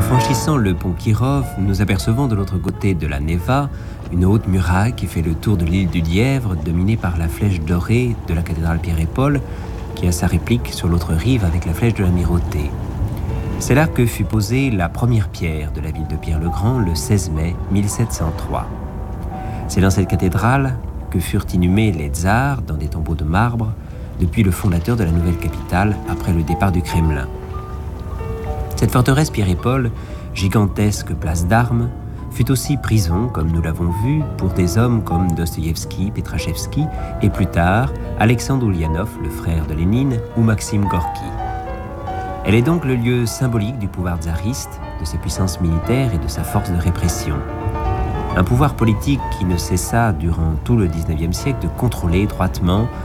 franchissant le pont Kirov, nous apercevons de l'autre côté de la Neva une haute muraille qui fait le tour de l'île du Lièvre, dominée par la flèche dorée de la cathédrale Pierre et Paul, qui a sa réplique sur l'autre rive avec la flèche de l'Amirauté. C'est là que fut posée la première pierre de la ville de Pierre-le-Grand le 16 mai 1703. C'est dans cette cathédrale que furent inhumés les tsars dans des tombeaux de marbre depuis le fondateur de la nouvelle capitale après le départ du Kremlin. Cette forteresse Pierre et Paul, gigantesque place d'armes, fut aussi prison, comme nous l'avons vu, pour des hommes comme Dostoïevski, Petrachevski et plus tard Alexandre Ulyanov, le frère de Lénine, ou Maxime Gorki. Elle est donc le lieu symbolique du pouvoir tsariste, de ses puissances militaires et de sa force de répression. Un pouvoir politique qui ne cessa durant tout le XIXe siècle de contrôler étroitement